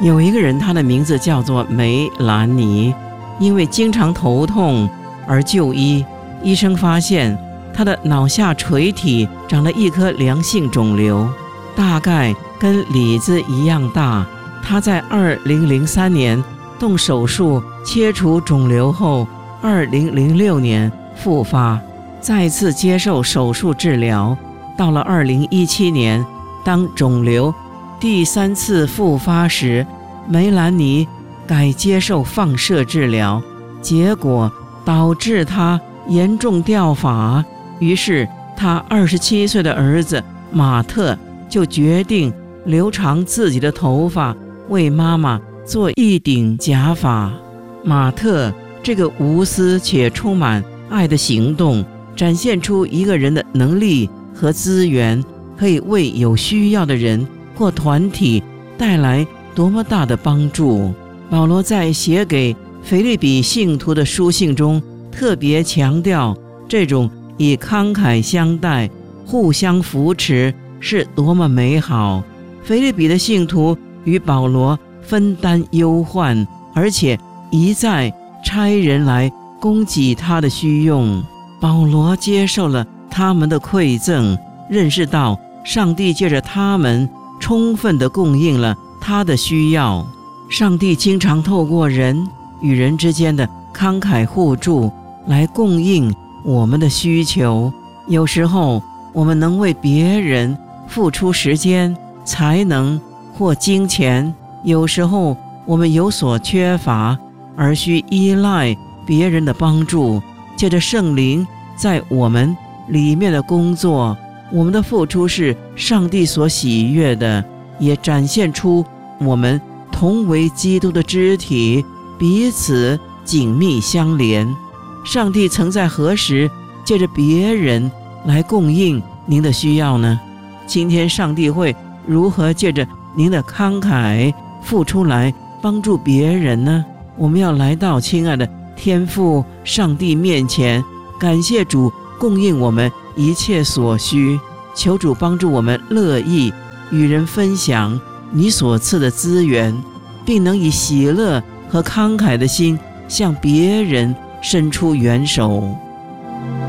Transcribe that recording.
有一个人，他的名字叫做梅兰妮，因为经常头痛而就医，医生发现他的脑下垂体长了一颗良性肿瘤，大概跟李子一样大。他在2003年动手术切除肿瘤后，2006年复发，再次接受手术治疗。到了2017年，当肿瘤第3次复发时，梅兰妮改接受放射治疗，结果导致她严重掉发。于是她27岁的儿子马特就决定留长自己的头发，为妈妈做一顶假发。马特这个无私且充满爱的行动，展现出一个人的能力和资源可以为有需要的人或团体带来多么大的帮助。保罗在写给腓立比信徒的书信中特别强调，这种以慷慨相待、互相扶持是多么美好。腓立比的信徒与保罗分担忧患，而且一再差人来供给他的需用。保罗接受了他们的馈赠，认识到上帝借着他们充分地供应了他的需要。上帝经常透过人与人之间的慷慨互助来供应我们的需求。有时候我们能为别人付出时间、才能或金钱，有时候我们有所缺乏而需依赖别人的帮助。借着圣灵在我们里面的工作，我们的付出是上帝所喜悦的，也展现出我们同为基督的肢体，彼此紧密相连。上帝曾在何时借着别人来供应您的需要呢？今天上帝会如何借着您的慷慨付出来帮助别人呢？我们要来到亲爱的天父上帝面前，感谢主供应我们一切所需，求主帮助我们乐意与人分享你所赐的资源，并能以喜乐和慷慨的心向别人伸出援手。